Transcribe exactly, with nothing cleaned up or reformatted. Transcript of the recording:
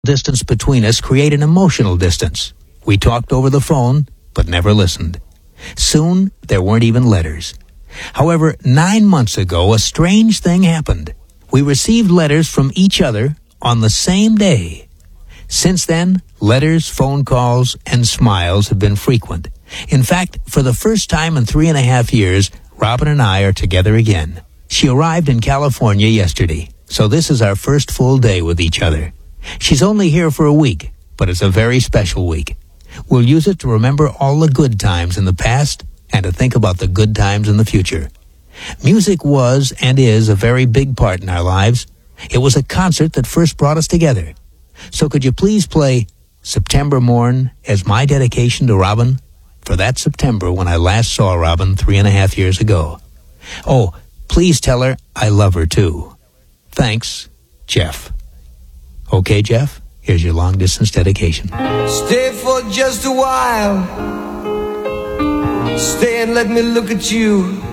Distance between us create an emotional distance. We talked over the phone, but never listened. Soon, there weren't even letters. However, nine months ago, a strange thing happened. We received letters from each other on the same day. Since then, letters, phone calls, and smiles have been frequent. In fact, for the first time in three and a half years, Robin and I are together again. She arrived in California yesterday, so this is our first full day with each other. She's only here for a week, but it's a very special week. We'll use it to remember all the good times in the past and to think about the good times in the future. Music was and is a very big part in our lives. It was a concert that first brought us together. So could you please play September Morn as my dedication to Robin for that September when I last saw Robin three and a half years ago. Oh, please tell her I love her too. Thanks, Jeff. Okay, Jeff, here's your long-distance dedication. Stay for just a while. Stay and let me look at you.